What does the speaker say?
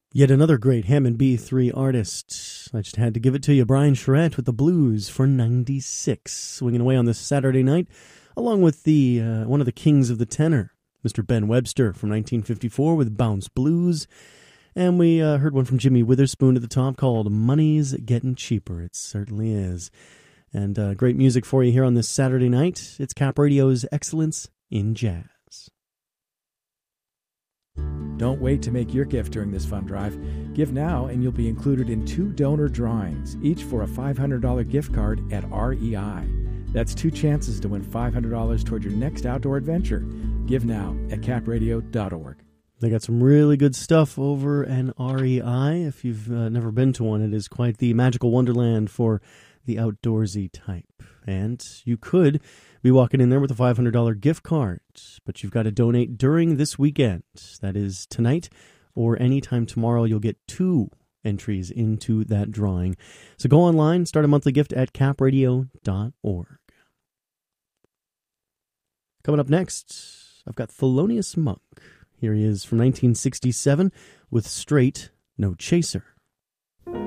Yet another great Hammond B3 artist. I just had to give it to you, Brian Charette with the Blues for 96. Swinging away on this Saturday night, along with the one of the kings of the tenor, Mr. Ben Webster from 1954 with Bounce Blues. And we heard one from Jimmy Witherspoon at the top called Money's Getting Cheaper. It certainly is. And great music for you here on this Saturday night. It's Cap Radio's Excellence in Jazz. Don't wait to make your gift during this fund drive. Give now and you'll be included in 2 donor drawings, each for a $500 gift card at REI. That's 2 chances to win $500 toward your next outdoor adventure. Give now at capradio.org. They got some really good stuff over at REI. If you've never been to one, it is quite the magical wonderland for the outdoorsy type. And you could be walking in there with a $500 gift card, but you've got to donate during this weekend. That is tonight or anytime tomorrow. You'll get 2 entries into that drawing. So go online, start a monthly gift at capradio.org. Coming up next, I've got Thelonious Monk. Here he is from 1967 with Straight No Chaser.